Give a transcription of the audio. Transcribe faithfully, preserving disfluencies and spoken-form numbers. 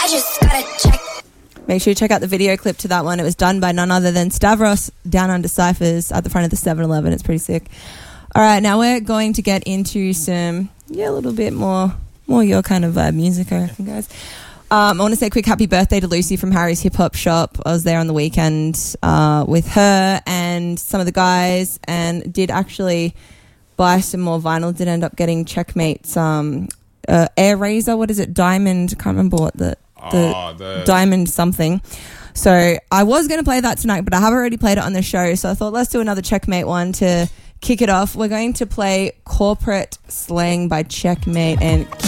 I just gotta check. Make sure you check out the video clip to that one. It was done by none other than Stavros Down Under Cyphers at the front of the seven eleven. It's pretty sick. All right, now we're going to get into some, yeah, a little bit more, more your kind of uh, music, I reckon, guys. Um, I want to say a quick happy birthday to Lucy from Harry's Hip Hop Shop. I was there on the weekend uh, with her and some of the guys, and did actually buy some more vinyl. Did end up getting Checkmate's um, uh, Air Razor. What is it? Diamond. I can't remember what the... The, oh, the Diamond something. So I was going to play that tonight, but I have already played it on the show. So I thought let's do another Checkmate one to kick it off. We're going to play Corporate Slang by Checkmate and